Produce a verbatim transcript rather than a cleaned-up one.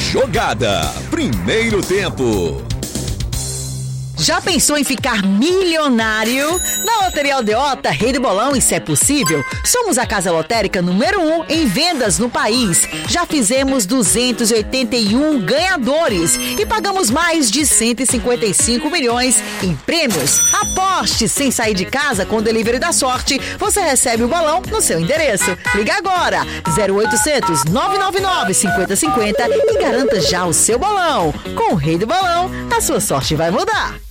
Jogada. Primeiro tempo. Já pensou em ficar milionário? Na Loteria Aldeota, Rei do Bolão, isso é possível? Somos a casa lotérica número um em vendas no país. Já fizemos duzentos e oitenta e um ganhadores e pagamos mais de cento e cinquenta e cinco milhões em prêmios. Aposte sem sair de casa com o Delivery da Sorte. Você recebe o bolão no seu endereço. Liga agora, zero oitocentos, nove nove nove, cinquenta cinquenta e garanta já o seu bolão. Com o Rei do Bolão, a sua sorte vai mudar.